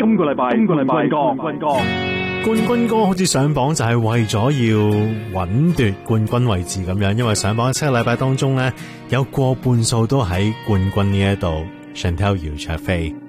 今個禮拜冠軍歌。 冠軍歌好似上榜就係為咗要穩奪冠軍位置咁樣，因為上榜7個禮拜當中呢，有過半數都喺冠軍呢一度。Chantelle 姚焯菲。